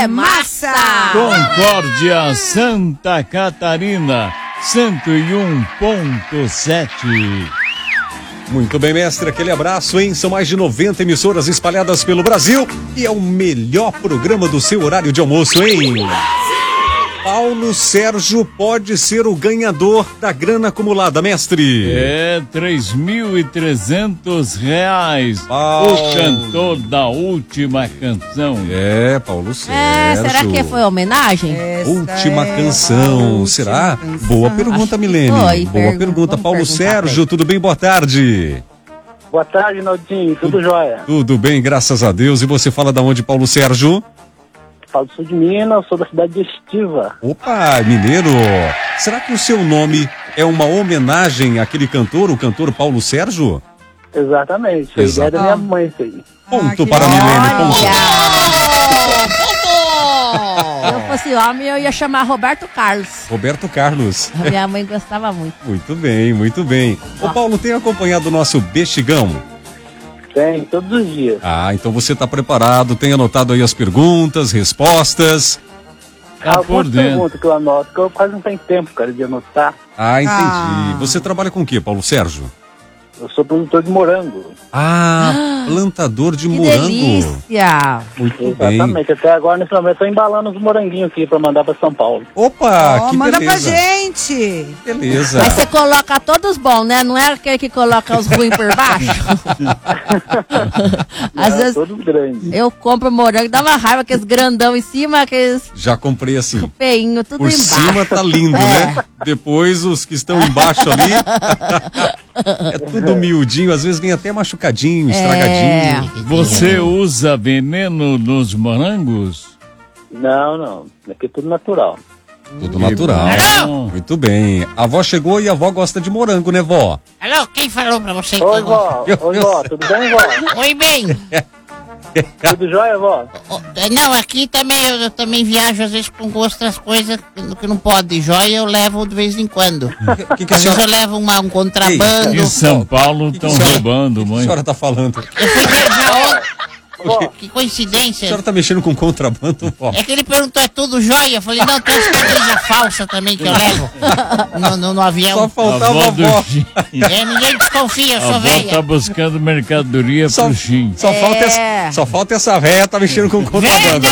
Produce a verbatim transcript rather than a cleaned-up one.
é massa! Concórdia, Santa Catarina, cento e um ponto sete. Muito bem, mestre, aquele abraço, hein? São mais de noventa emissoras espalhadas pelo Brasil e é o melhor programa do seu horário de almoço, hein? Paulo Sérgio pode ser o ganhador da grana acumulada, mestre. É, três mil e trezentos reais. Paulo. O cantor da última canção. É, Paulo Sérgio. É, será que foi homenagem? Essa Última é canção, a será? última canção. Boa pergunta, Milene. foi. Boa Pergunta, pergunta. vamos Paulo perguntar Sérgio, tudo bem? Boa tarde. Boa tarde, Naldinho. Tudo jóia? Tudo bem, graças a Deus. E você fala da onde, Paulo Sérgio? Falo do sul de Minas, sou da cidade de Estiva. Opa, mineiro. Será que o seu nome é uma homenagem àquele cantor, o cantor Paulo Sérgio? Exatamente. Foi Exato. ideia da minha mãe, isso aí. Ponto Ah, para a que Milene, ponto. Se eu fosse homem, eu ia chamar Roberto Carlos. Roberto Carlos. A minha mãe gostava muito. Muito bem, muito bem. Ô Paulo, tem acompanhado o nosso Bexigão? Tem, todos os dias. Ah, então você está preparado, tem anotado aí as perguntas, respostas. Tá por Algumas dentro. perguntas que eu anoto, que eu quase não tenho tempo, cara, de anotar. Ah, entendi. Ah. Você trabalha com o quê, Paulo Sérgio? Eu sou produtor de morango. Ah, plantador de Que morango. delícia! Muito bem. Exatamente. Até agora, nesse momento, eu tô embalando os moranguinhos aqui pra mandar pra São Paulo. Opa, Ó, que manda pra beleza. gente. Beleza. Mas você coloca todos bons, né? Não é aquele que coloca os ruins por baixo? Às Não, vezes todos grandes. eu compro morango, dá uma raiva, aqueles grandão em cima, aqueles Já comprei assim. feinhos, tudo Por embaixo. cima tá lindo, né? Depois os que estão embaixo ali é tudo miudinho, às vezes vem até machucadinho, estragadinho. Você usa veneno nos morangos? Não, não. Aqui é tudo natural. Tudo natural. Bom. Muito bem. A avó chegou e a avó gosta de morango, né, vó? Alô, quem falou pra você? que Oi, eu vó. Eu- Oi, eu vó. sei. Tudo bem, vó? gosto? Oi, bem. Tudo jóia, vó? Ó, Não, aqui também eu, eu também viajo às vezes com outras coisas que que não pode. Joia eu levo de vez em quando. O que, que a Às vezes eu senhora, levo uma, um contrabando. Em São Paulo que estão a senhora- roubando, o que a mãe. senhora tá falando? Eu fui viajar ontem. Vó, Que A coincidência. senhora tá mexendo com contrabando, vó? É que ele perguntou, é tudo joia? Eu falei, não, tem as camisas falsas também que eu levo no, no, no Só avião. A faltava a avó do avó. Gin. É, ninguém desconfia, eu A sou avó velha. tá buscando mercadoria Só, pro Gin. só, falta É. essa, só falta essa véia tá mexendo com contrabando. Velha